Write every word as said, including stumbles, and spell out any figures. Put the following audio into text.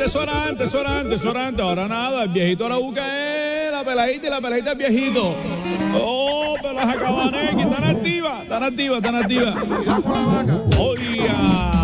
eso era antes, eso era antes, eso era antes. Ahora nada, el viejito la busca es la peladita y la peladita es viejito. Oh, pero las acabaneques, están activas, están activas, están activas. Oiga.